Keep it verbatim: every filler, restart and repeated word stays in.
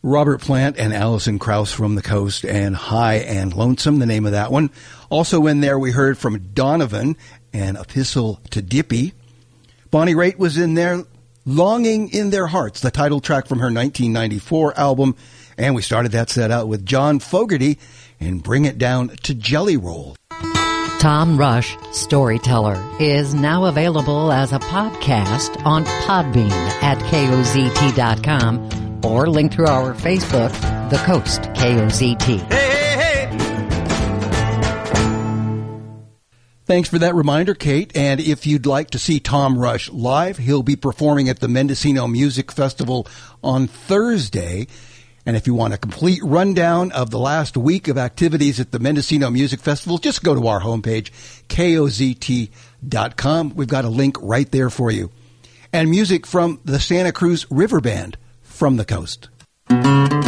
Robert Plant and Alison Krauss from the Coast, and High and Lonesome, the name of that one. Also in there we heard from Donovan and Epistle to Dippy. Bonnie Raitt was in there, Longing in Their Hearts, the title track from her nineteen ninety-four album. And we started that set out with John Fogerty and Bring It Down to Jelly Roll. Tom Rush, Storyteller, is now available as a podcast on Podbean at K O Z T dot com or link to our Facebook, The Coast K O Z T. Hey, hey, hey! Thanks for that reminder, Kate. And if you'd like to see Tom Rush live, he'll be performing at the Mendocino Music Festival on Thursday. And if you want a complete rundown of the last week of activities at the Mendocino Music Festival, just go to our homepage, K O Z T dot com. We've got a link right there for you. And music from the Santa Cruz River Band from the Coast.